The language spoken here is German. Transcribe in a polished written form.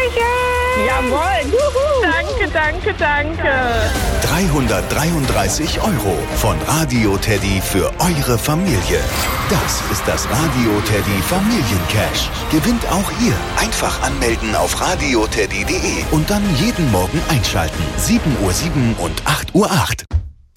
Jawohl, juhu. Danke. 333 € von Radio Teddy für eure Familie. Das ist das Radio Teddy Familiencash. Gewinnt auch ihr. Einfach anmelden auf radioteddy.de und dann jeden Morgen einschalten. 7:07 und 8:08 Uhr.